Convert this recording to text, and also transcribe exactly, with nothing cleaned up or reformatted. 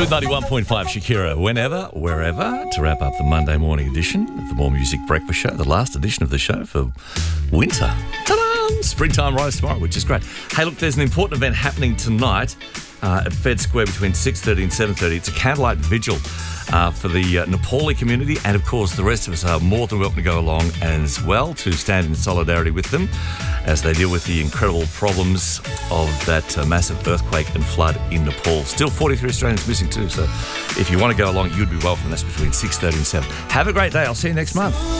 Smooth ninety-one point five, Shakira, whenever, wherever, to wrap up the Monday morning edition of the More Music Breakfast Show, the last edition of the show for winter. Ta-da! Springtime rise tomorrow, which is great. Hey, look, there's an important event happening tonight uh, at Fed Square between six thirty and seven thirty. It's a candlelight vigil uh, for the uh, Nepali community, and of course the rest of us are more than welcome to go along as well to stand in solidarity with them as they deal with the incredible problems of that uh, massive earthquake and flood in Nepal. Still forty-three Australians missing too, so if you want to go along, you'd be welcome. That's between six thirty and seven. Have a great day. I'll see you next month.